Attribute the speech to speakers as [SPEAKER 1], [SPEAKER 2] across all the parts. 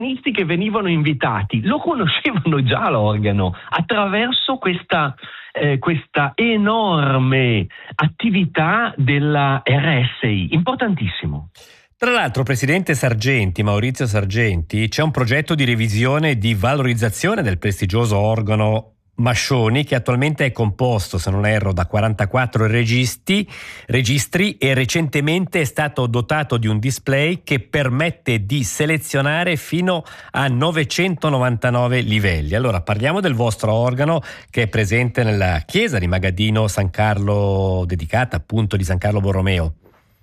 [SPEAKER 1] che venivano invitati lo conoscevano già l'organo attraverso questa enorme attività della RSI, importantissimo.
[SPEAKER 2] Tra l'altro, Presidente Sargenti, Maurizio Sargenti, c'è un progetto di revisione e di valorizzazione del prestigioso organo Mascioni, che attualmente è composto, se non erro, da 44 registri e recentemente è stato dotato di un display che permette di selezionare fino a 999 livelli. Allora, parliamo del vostro organo che è presente nella chiesa di Magadino San Carlo, dedicata appunto di San Carlo Borromeo.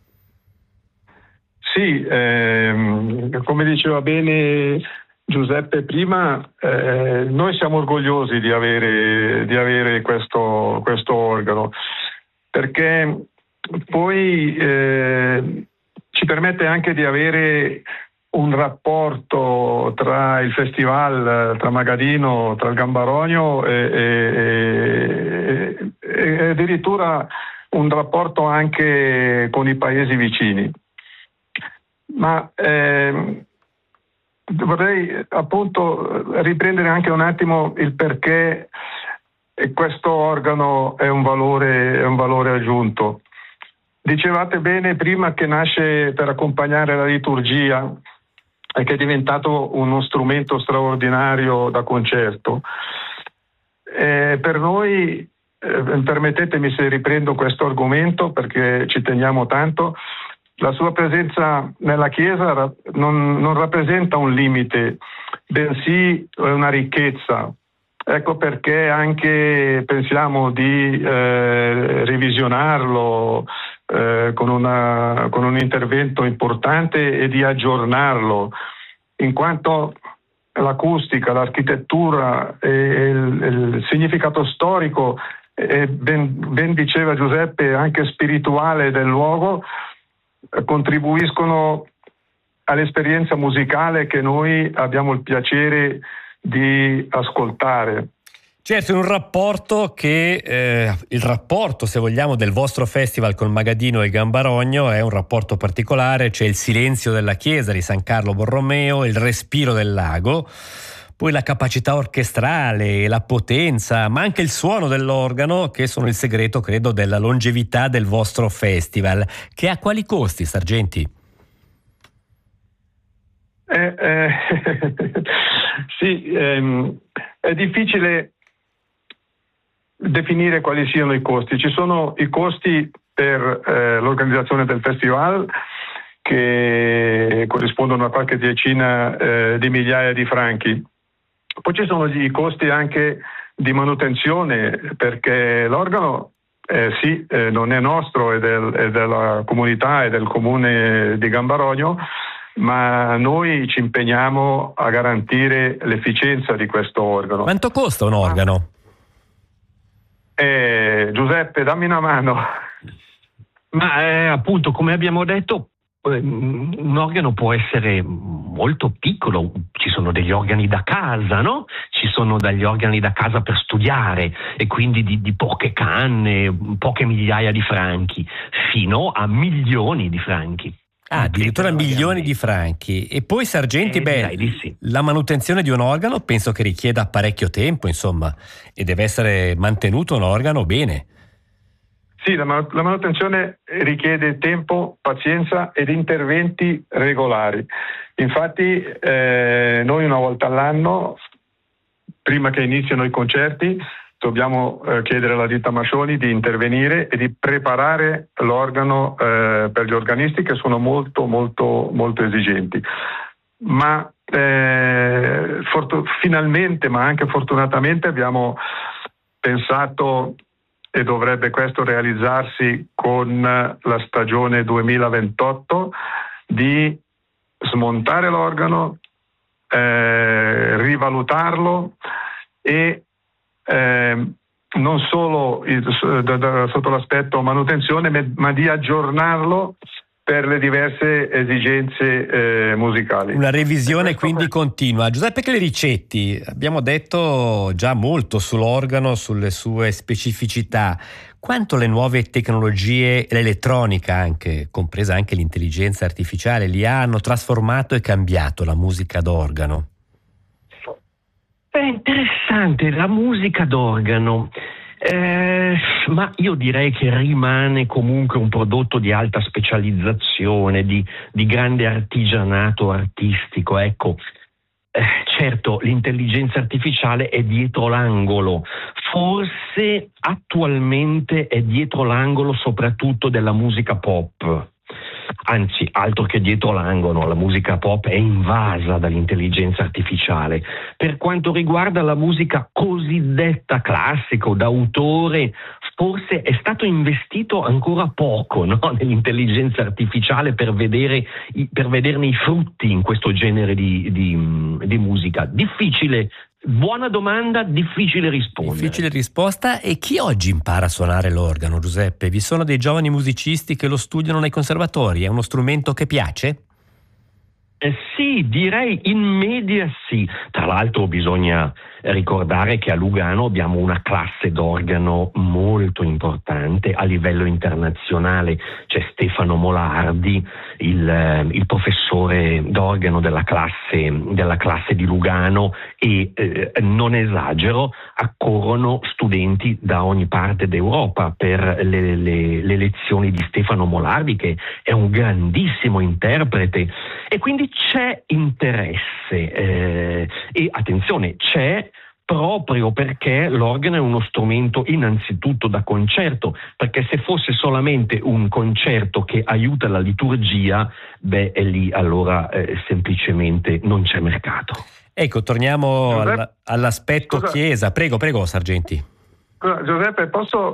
[SPEAKER 3] Sì, come diceva bene Giuseppe prima, noi siamo orgogliosi di avere questo organo, perché poi ci permette anche di avere un rapporto tra il festival, tra Magadino, tra il Gambarogno e addirittura un rapporto anche con i paesi vicini. Ma vorrei appunto riprendere anche un attimo il perché questo organo è un valore aggiunto. Dicevate bene prima che nasce per accompagnare la liturgia e che è diventato uno strumento straordinario da concerto. Per noi, permettetemi se riprendo questo argomento perché ci teniamo tanto, la sua presenza nella Chiesa non rappresenta un limite, bensì una ricchezza. Ecco perché anche pensiamo di revisionarlo con un intervento importante e di aggiornarlo, in quanto l'acustica, l'architettura e il significato storico e ben diceva Giuseppe anche spirituale del luogo contribuiscono all'esperienza musicale che noi abbiamo il piacere di ascoltare.
[SPEAKER 2] Certo, in un rapporto che il rapporto, se vogliamo, del vostro festival con Magadino e Gambarogno è un rapporto particolare. C'è il silenzio della chiesa di San Carlo Borromeo, il respiro del lago, poi la capacità orchestrale, la potenza, ma anche il suono dell'organo, che sono il segreto, credo, della longevità del vostro festival. Che a quali costi, Sargenti?
[SPEAKER 3] Sì, è difficile definire quali siano i costi. Ci sono i costi per l'organizzazione del festival, che corrispondono a qualche decina di migliaia di franchi. Poi ci sono i costi anche di manutenzione, perché l'organo non è nostro, è della comunità e del comune di Gambarogno, ma noi ci impegniamo a garantire l'efficienza di questo organo.
[SPEAKER 2] Quanto costa un organo?
[SPEAKER 3] Giuseppe, dammi una mano.
[SPEAKER 1] Ma appunto, come abbiamo detto, un organo può essere molto piccolo, ci sono degli organi da casa, no? Ci sono degli organi da casa per studiare e quindi di poche canne, poche migliaia di franchi, fino a milioni di franchi.
[SPEAKER 2] Addirittura milioni di franchi. E poi Sargenti,
[SPEAKER 1] sì.
[SPEAKER 2] La manutenzione di un organo penso che richieda parecchio tempo, insomma, e deve essere mantenuto un organo bene.
[SPEAKER 3] Sì, la manutenzione richiede tempo, pazienza ed interventi regolari. Infatti noi una volta all'anno, prima che iniziano i concerti, dobbiamo chiedere alla ditta Mascioni di intervenire e di preparare l'organo per gli organisti, che sono molto molto molto esigenti. Ma finalmente, ma anche fortunatamente, abbiamo pensato, e dovrebbe questo realizzarsi con la stagione 2028, di smontare l'organo, rivalutarlo e non solo sotto l'aspetto manutenzione, ma di aggiornarlo per le diverse esigenze musicali.
[SPEAKER 2] Una revisione quindi continua. Giuseppe Clericetti, abbiamo detto già molto sull'organo, sulle sue specificità. quanto le nuove tecnologie, l'elettronica anche, compresa anche l'intelligenza artificiale, li hanno trasformato e cambiato la musica d'organo?
[SPEAKER 1] È interessante, la musica d'organo. Ma io direi che rimane comunque un prodotto di alta specializzazione, di grande artigianato artistico, ecco. Certo, l'intelligenza artificiale è dietro l'angolo, forse attualmente è dietro l'angolo soprattutto della musica pop. Anzi, altro che dietro l'angolo, la musica pop è invasa dall'intelligenza artificiale. Per quanto riguarda la musica cosiddetta classica o d'autore, forse è stato investito ancora poco, no? Nell'intelligenza artificiale per vederne i frutti in questo genere di musica. Difficile. Buona domanda, difficile rispondere.
[SPEAKER 2] Difficile risposta. E chi oggi impara a suonare l'organo, Giuseppe? Vi sono dei giovani musicisti che lo studiano nei conservatori? È uno strumento che piace?
[SPEAKER 1] Sì, direi in media sì. Tra l'altro bisogna ricordare che a Lugano abbiamo una classe d'organo molto importante a livello internazionale. C'è Stefano Molardi, il professore d'organo della classe di Lugano, e non esagero, accorrono studenti da ogni parte d'Europa per le lezioni di Stefano Molardi, che è un grandissimo interprete, e quindi c'è interesse e attenzione, c'è proprio perché l'organo è uno strumento innanzitutto da concerto, perché se fosse solamente un concerto che aiuta la liturgia, e lì allora semplicemente non c'è mercato.
[SPEAKER 2] Ecco, torniamo all'aspetto chiesa. Prego, Sargenti.
[SPEAKER 3] Giuseppe,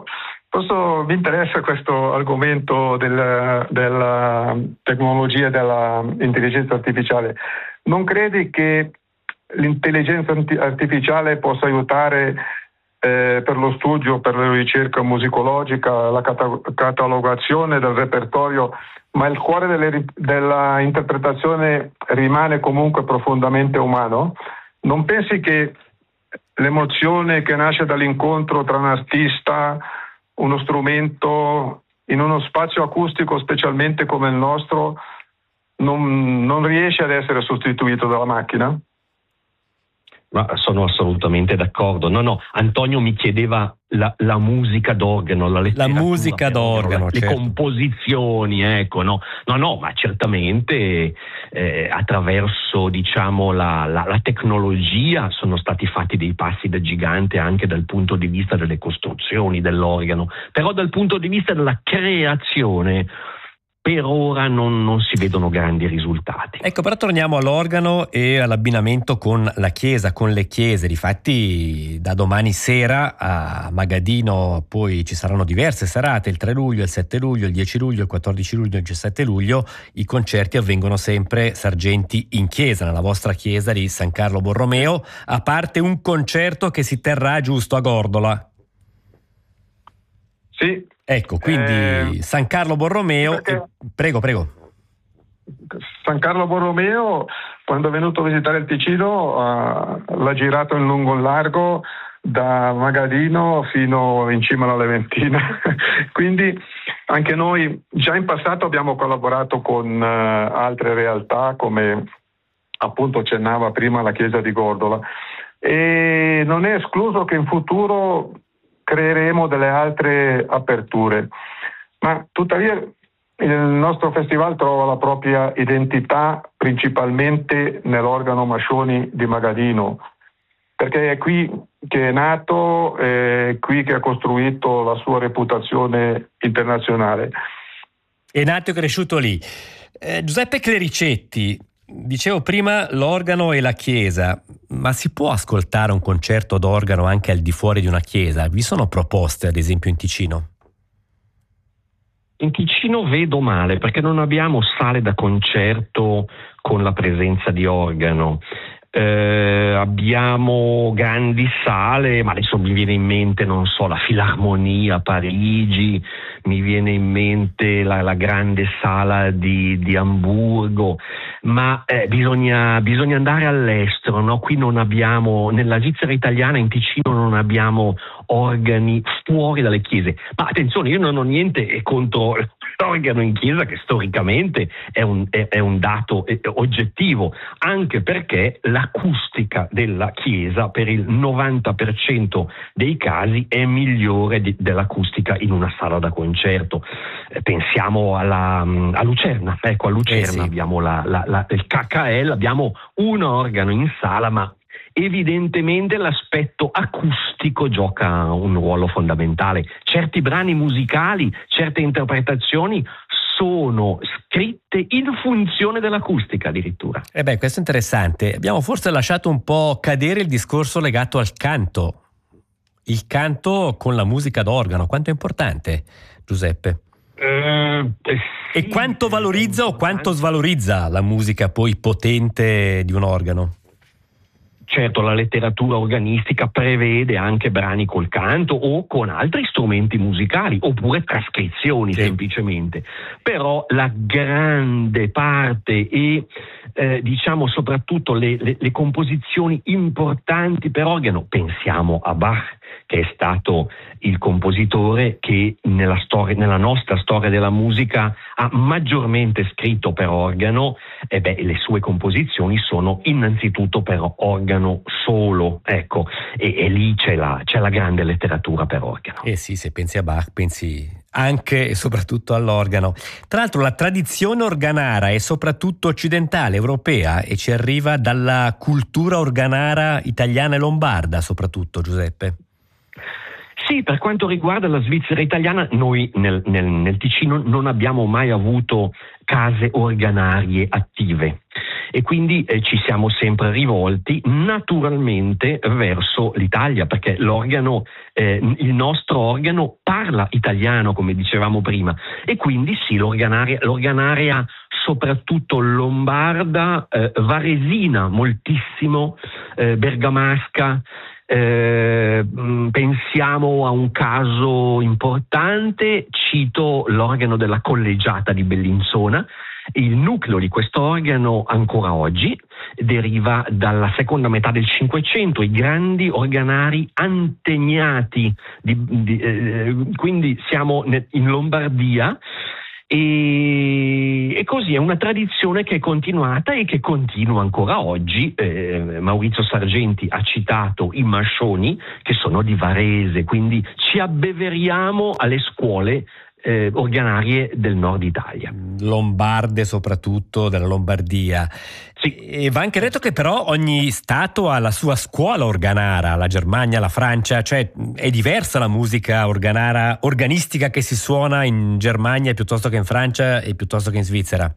[SPEAKER 3] mi interessa questo argomento della tecnologia e dell'intelligenza artificiale. Non credi che l'intelligenza artificiale possa aiutare per lo studio, per la ricerca musicologica, la catalogazione del repertorio, ma il cuore della interpretazione rimane comunque profondamente umano? Non pensi che l'emozione che nasce dall'incontro tra un artista, uno strumento, in uno spazio acustico specialmente come il nostro, non riesce ad essere sostituito dalla macchina?
[SPEAKER 1] Ma sono assolutamente d'accordo. No, Antonio mi chiedeva la musica d'organo, la
[SPEAKER 2] musica d'organo,
[SPEAKER 1] le
[SPEAKER 2] certo.
[SPEAKER 1] Composizioni, ecco, no, ma certamente attraverso, diciamo, la tecnologia sono stati fatti dei passi da gigante anche dal punto di vista delle costruzioni dell'organo, però dal punto di vista della creazione per ora non si vedono grandi risultati.
[SPEAKER 2] Ecco, però torniamo all'organo e all'abbinamento con la chiesa, con le chiese. Difatti da domani sera a Magadino poi ci saranno diverse serate, il 3 luglio, il 7 luglio, il 10 luglio, il 14 luglio, il 17 luglio. I concerti avvengono sempre, Sargenti, in chiesa, nella vostra chiesa di San Carlo Borromeo, a parte un concerto che si terrà giusto a Gordola.
[SPEAKER 3] Sì.
[SPEAKER 2] Ecco, quindi San Carlo Borromeo. Prego.
[SPEAKER 3] San Carlo Borromeo, quando è venuto a visitare il Ticino, l'ha girato in lungo e in largo, da Magadino fino in cima alla Leventina. Quindi anche noi già in passato abbiamo collaborato con altre realtà, come appunto accennava prima la chiesa di Gordola, e non è escluso che in futuro creeremo delle altre aperture, ma tuttavia il nostro festival trova la propria identità principalmente nell'organo Mascioni di Magadino, perché è qui che è nato, è qui che ha costruito la sua reputazione internazionale.
[SPEAKER 2] È nato e cresciuto lì. Giuseppe Clericetti, dicevo prima l'organo e la chiesa, ma si può ascoltare un concerto d'organo anche al di fuori di una chiesa? Vi sono proposte, ad esempio, in Ticino?
[SPEAKER 1] In Ticino vedo male, perché non abbiamo sale da concerto con la presenza di organo. abbiamo grandi sale, ma adesso mi viene in mente, non so, la Filarmonia a Parigi, mi viene in mente la grande sala di Amburgo, ma bisogna andare all'estero, no? Qui non abbiamo, nella Svizzera italiana, in Ticino, non abbiamo organi fuori dalle chiese. Ma attenzione, io non ho niente contro l'organo in chiesa, che storicamente è un dato oggettivo, anche perché l'acustica della chiesa per il 90% dei casi è migliore dell'acustica in una sala da concerto. Pensiamo a Lucerna, ecco, a Lucerna
[SPEAKER 2] sì.
[SPEAKER 1] Abbiamo il KKL, abbiamo un organo in sala, ma evidentemente l'aspetto acustico gioca un ruolo fondamentale. Certi brani musicali, certe interpretazioni sono scritte in funzione dell'acustica addirittura.
[SPEAKER 2] Questo è interessante. Abbiamo forse lasciato un po' cadere il discorso legato al canto. Il canto con la musica d'organo, quanto è importante, Giuseppe?
[SPEAKER 1] Sì,
[SPEAKER 2] e quanto valorizza o quanto svalorizza la musica poi potente di un organo?
[SPEAKER 1] Certo, la letteratura organistica prevede anche brani col canto o con altri strumenti musicali, oppure trascrizioni semplicemente. Però la grande parte e diciamo soprattutto le composizioni importanti per organo, pensiamo a Bach, che è stato il compositore che nella nostra storia della musica ha maggiormente scritto per organo, le sue composizioni sono innanzitutto per organo solo, ecco, e lì c'è la grande letteratura per organo.
[SPEAKER 2] Sì, se pensi a Bach pensi anche e soprattutto all'organo. Tra l'altro la tradizione organara è soprattutto occidentale, europea, e ci arriva dalla cultura organara italiana e lombarda soprattutto, Giuseppe.
[SPEAKER 1] Sì, per quanto riguarda la Svizzera italiana, noi nel Ticino non abbiamo mai avuto case organarie attive e quindi ci siamo sempre rivolti naturalmente verso l'Italia, perché il nostro organo parla italiano, come dicevamo prima, e quindi sì, l'organaria soprattutto lombarda, varesina moltissimo, bergamasca. Pensiamo a un caso importante, cito l'organo della Collegiata di Bellinzona. Il nucleo di questo organo ancora oggi deriva dalla seconda metà del Cinquecento, i grandi organari antegnati, quindi siamo in Lombardia. E così è una tradizione che è continuata e che continua ancora oggi. Maurizio Sargenti ha citato i Mascioni, che sono di Varese, quindi ci abbeveriamo alle scuole organarie del nord Italia.
[SPEAKER 2] Lombarde soprattutto, della Lombardia. Sì. E va anche detto che però ogni stato ha la sua scuola organara, la Germania, la Francia, cioè è diversa la musica organistica che si suona in Germania piuttosto che in Francia e piuttosto che in Svizzera.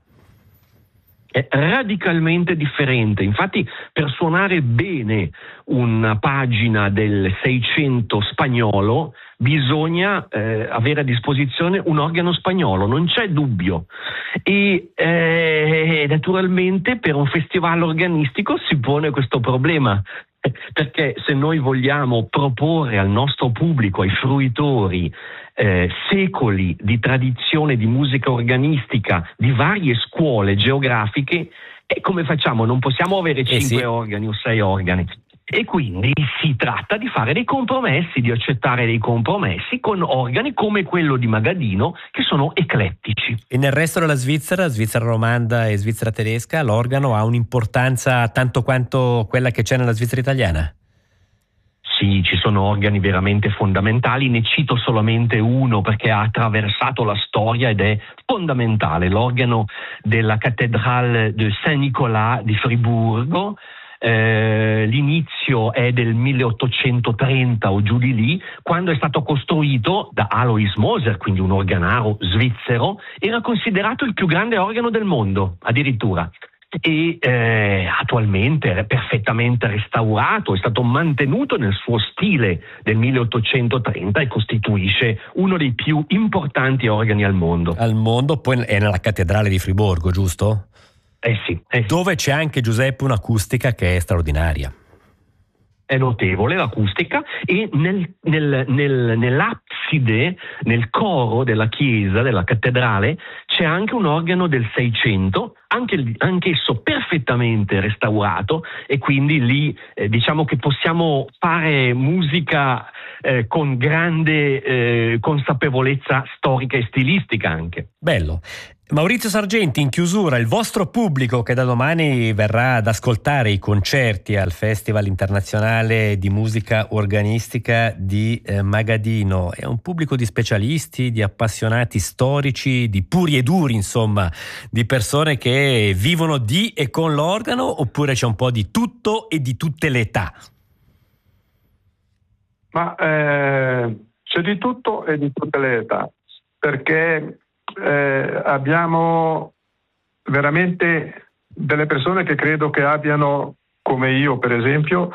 [SPEAKER 1] È radicalmente differente. Infatti, per suonare bene una pagina del Seicento spagnolo bisogna avere a disposizione un organo spagnolo, non c'è dubbio. E naturalmente per un festival organistico si pone questo problema, perché se noi vogliamo proporre al nostro pubblico, ai fruitori, secoli di tradizione di musica organistica di varie scuole geografiche, come facciamo? Non possiamo avere 5 organi o 6 organi. E quindi si tratta di fare dei compromessi, di accettare dei compromessi con organi come quello di Magadino, che sono eclettici.
[SPEAKER 2] E nel resto della Svizzera, Svizzera romanda e Svizzera tedesca, l'organo ha un'importanza tanto quanto quella che c'è nella Svizzera italiana?
[SPEAKER 1] Sì, ci sono organi veramente fondamentali, ne cito solamente uno perché ha attraversato la storia ed è fondamentale, l'organo della Cathédrale de Saint-Nicolas di Friburgo. L'inizio è del 1830 o giù di lì, quando è stato costruito da Alois Moser, quindi un organaro svizzero. Era considerato il più grande organo del mondo addirittura, e attualmente è perfettamente restaurato, è stato mantenuto nel suo stile del 1830 e costituisce uno dei più importanti organi al mondo.
[SPEAKER 2] Poi è nella cattedrale di Friburgo, giusto?
[SPEAKER 1] sì.
[SPEAKER 2] Dove c'è anche, Giuseppe, un'acustica che è straordinaria.
[SPEAKER 1] È notevole l'acustica, e nell'abside, nel coro della chiesa, della cattedrale, c'è anche un organo del 600, anch'esso perfettamente restaurato, e quindi lì diciamo che possiamo fare musica con grande consapevolezza storica e stilistica anche.
[SPEAKER 2] Bello. Maurizio Sargenti, in chiusura, il vostro pubblico che da domani verrà ad ascoltare i concerti al Festival Internazionale di Musica Organistica di Magadino, è un pubblico di specialisti, di appassionati storici, di puri e duri, insomma, di persone che vivono di e con l'organo, oppure c'è un po' di tutto e di tutte le età?
[SPEAKER 3] Ma c'è di tutto e di tutte le età, perché abbiamo veramente delle persone che credo che abbiano, come io per esempio,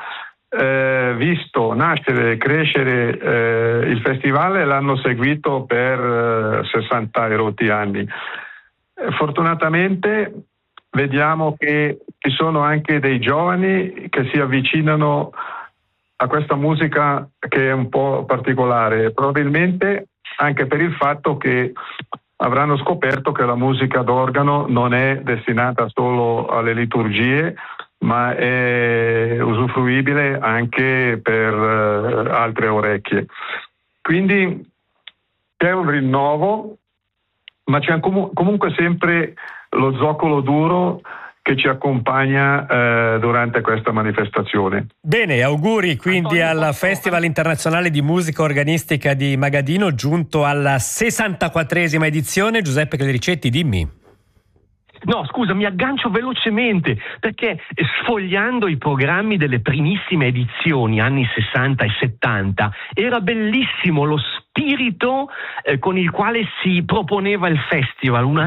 [SPEAKER 3] visto nascere e crescere il festival e l'hanno seguito per 60 e rotti anni. Fortunatamente vediamo che ci sono anche dei giovani che si avvicinano a questa musica che è un po' particolare, probabilmente anche per il fatto che avranno scoperto che la musica d'organo non è destinata solo alle liturgie, ma è usufruibile anche per altre orecchie. Quindi c'è un rinnovo, ma c'è comunque sempre lo zoccolo duro che ci accompagna durante questa manifestazione.
[SPEAKER 2] Bene, auguri quindi al Festival Internazionale di Musica Organistica di Magadino, giunto alla 64esima edizione. Giuseppe Clericetti, dimmi.
[SPEAKER 1] No, scusa, mi aggancio velocemente, perché sfogliando i programmi delle primissime edizioni, anni 60 e 70, era bellissimo lo spirito con il quale si proponeva il festival, una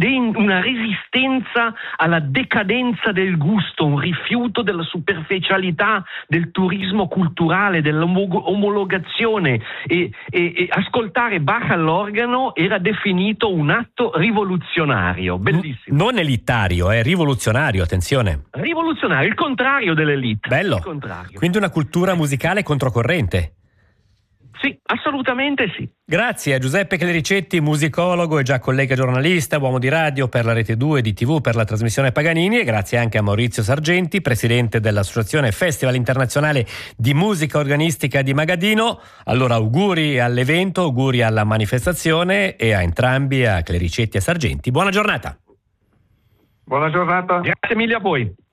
[SPEAKER 1] resistenza alla decadenza del gusto, un rifiuto della superficialità, del turismo culturale, dell'omologazione, e ascoltare Bach all'organo era definito un atto rivoluzionario, bellissimo.
[SPEAKER 2] Non elitario, è rivoluzionario, attenzione.
[SPEAKER 1] Rivoluzionario, il contrario dell'elite.
[SPEAKER 2] Bello.
[SPEAKER 1] Il contrario.
[SPEAKER 2] Quindi una cultura musicale controcorrente.
[SPEAKER 1] Sì, assolutamente sì.
[SPEAKER 2] Grazie a Giuseppe Clericetti, musicologo e già collega giornalista, uomo di radio per la Rete 2 di TV per la trasmissione Paganini, e grazie anche a Maurizio Sargenti, presidente dell'Associazione Festival Internazionale di Musica Organistica di Magadino. Allora auguri all'evento, auguri alla manifestazione, e a entrambi, a Clericetti e Sargenti, buona giornata.
[SPEAKER 3] Buona giornata.
[SPEAKER 1] Grazie mille a voi.